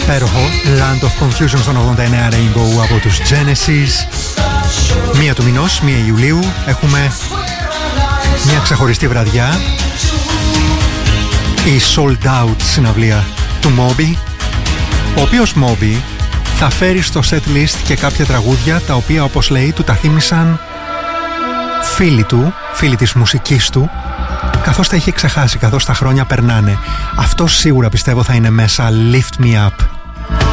υπέροχο Land of Confusion στον 89 Rainbow από τους Genesis. 1 του μηνός, 1 Ιουλίου, έχουμε μια ξεχωριστή βραδιά, η Sold Out συναυλία του Moby, ο οποίος Moby θα φέρει στο set list και κάποια τραγούδια τα οποία, όπως λέει, του τα θύμισαν φίλοι του, φίλοι της μουσικής του, καθώς τα είχε ξεχάσει, καθώς τα χρόνια περνάνε. Αυτό σίγουρα πιστεύω θα είναι μέσα. Lift Me Up.